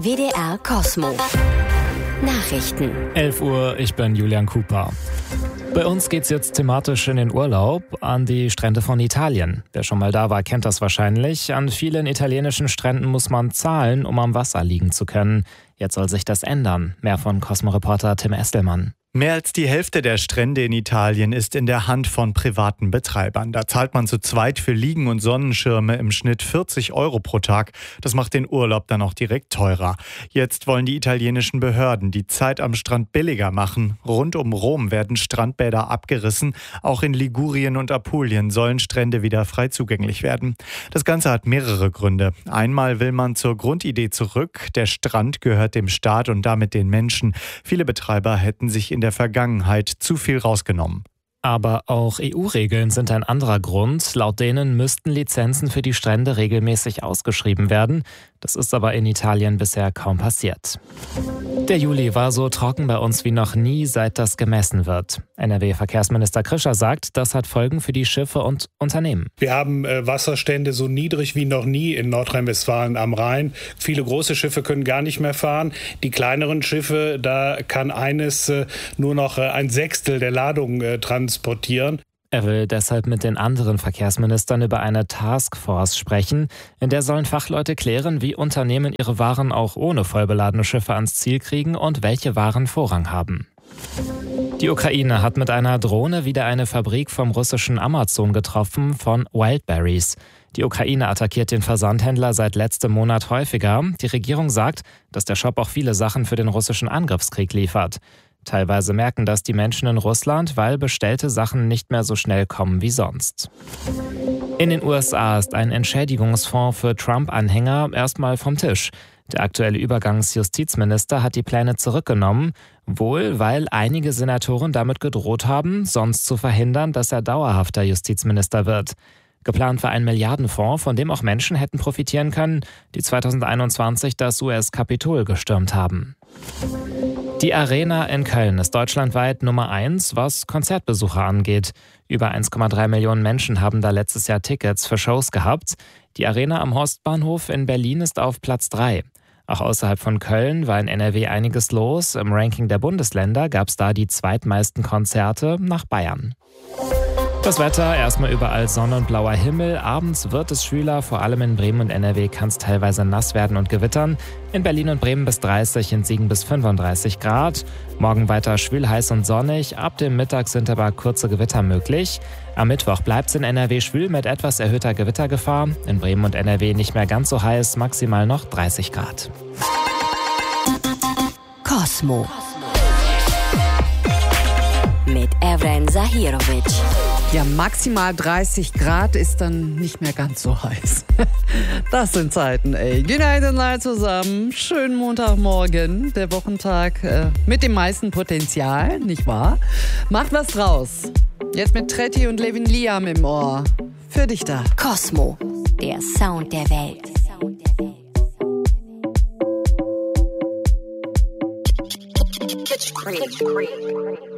WDR Cosmo. Nachrichten. 11 Uhr, ich bin Julian Cooper. Bei uns geht's jetzt thematisch in den Urlaub an die Strände von Italien. Wer schon mal da war, kennt das wahrscheinlich. An vielen italienischen Stränden muss man zahlen, um am Wasser liegen zu können. Jetzt soll sich das ändern. Mehr von Cosmo-Reporter Tim Estelmann. Mehr als die Hälfte der Strände in Italien ist in der Hand von privaten Betreibern. Da zahlt man zu zweit für Liegen und Sonnenschirme im Schnitt 40 € pro Tag. Das macht den Urlaub dann auch direkt teurer. Jetzt wollen die italienischen Behörden die Zeit am Strand billiger machen. Rund um Rom werden Strandbäder abgerissen. Auch in Ligurien und Apulien sollen Strände wieder frei zugänglich werden. Das Ganze hat mehrere Gründe. Einmal will man zur Grundidee zurück. Der Strand gehört dem Staat und damit den Menschen. Viele Betreiber hätten sich in der Vergangenheit zu viel rausgenommen. Aber auch EU-Regeln sind ein anderer Grund. Laut denen müssten Lizenzen für die Strände regelmäßig ausgeschrieben werden. Das ist aber in Italien bisher kaum passiert. Der Juli war so trocken bei uns wie noch nie, seit das gemessen wird. NRW-Verkehrsminister Krischer sagt, das hat Folgen für die Schiffe und Unternehmen. Wir haben Wasserstände so niedrig wie noch nie in Nordrhein-Westfalen am Rhein. Viele große Schiffe können gar nicht mehr fahren. Die kleineren Schiffe, da kann eines nur noch ein Sechstel der Ladung transportieren. Er will deshalb mit den anderen Verkehrsministern über eine Taskforce sprechen. In der sollen Fachleute klären, wie Unternehmen ihre Waren auch ohne vollbeladene Schiffe ans Ziel kriegen und welche Waren Vorrang haben. Die Ukraine hat mit einer Drohne wieder eine Fabrik vom russischen Amazon getroffen von Wildberries. Die Ukraine attackiert den Versandhändler seit letztem Monat häufiger. Die Regierung sagt, dass der Shop auch viele Sachen für den russischen Angriffskrieg liefert. Teilweise merken das die Menschen in Russland, weil bestellte Sachen nicht mehr so schnell kommen wie sonst. In den USA ist ein Entschädigungsfonds für Trump-Anhänger erstmal vom Tisch. Der aktuelle Übergangsjustizminister hat die Pläne zurückgenommen, wohl weil einige Senatoren damit gedroht haben, sonst zu verhindern, dass er dauerhafter Justizminister wird. Geplant war ein Milliardenfonds, von dem auch Menschen hätten profitieren können, die 2021 das US-Kapitol gestürmt haben. Die Arena in Köln ist deutschlandweit Nummer 1, was Konzertbesucher angeht. Über 1,3 Millionen Menschen haben da letztes Jahr Tickets für Shows gehabt. Die Arena am Horstbahnhof in Berlin ist auf Platz 3. Auch außerhalb von Köln war in NRW einiges los. Im Ranking der Bundesländer gab es da die zweitmeisten Konzerte nach Bayern. Das Wetter, erstmal überall Sonne und blauer Himmel. Abends wird es schwüler, vor allem in Bremen und NRW kann es teilweise nass werden und gewittern. In Berlin und Bremen bis 30, in Siegen bis 35 Grad. Morgen weiter schwül, heiß und sonnig. Ab dem Mittag sind aber kurze Gewitter möglich. Am Mittwoch bleibt es in NRW schwül mit etwas erhöhter Gewittergefahr. In Bremen und NRW nicht mehr ganz so heiß, maximal noch 30 Grad. Cosmo. Mit Evren Zahirovic. Ja, maximal 30 Grad ist dann nicht mehr ganz so heiß. Das sind Zeiten, ey. Goedenavond alle zusammen. Schönen Montagmorgen, der Wochentag mit dem meisten Potenzial, nicht wahr? Macht was draus. Jetzt mit Tretti und Levin Liam im Ohr. Für dich da. Cosmo, der Sound der Welt. It's crazy.